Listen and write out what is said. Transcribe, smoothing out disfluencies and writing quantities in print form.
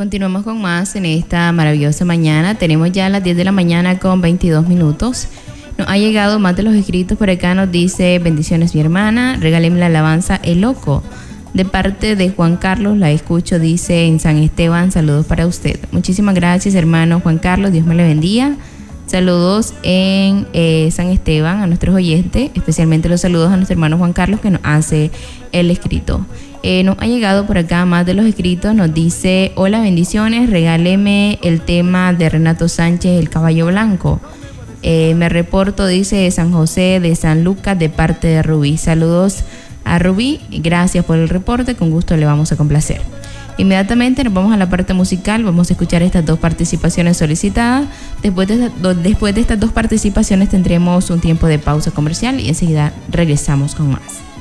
Continuamos con más en esta maravillosa mañana. Tenemos ya las 10 de la mañana con 22 minutos. Nos ha llegado más de los escritos por acá. Nos dice: bendiciones mi hermana, regáleme la alabanza El Loco. De parte de Juan Carlos, la escucho, dice en San Esteban, saludos para usted. Muchísimas gracias, hermano Juan Carlos, Dios me le bendiga. Saludos en San Esteban a nuestros oyentes, especialmente los saludos a nuestro hermano Juan Carlos que nos hace el escrito. Nos ha llegado por acá más de los escritos, nos dice: hola, bendiciones, regáleme el tema de Renato Sánchez, El Caballo Blanco. Me reporto, dice, de San José de San Lucas, de parte de Rubí. Saludos a Rubí, gracias por el reporte, con gusto le vamos a complacer. Inmediatamente nos vamos a la parte musical, vamos a escuchar estas dos participaciones solicitadas. Después de estas dos participaciones tendremos un tiempo de pausa comercial y enseguida regresamos con más.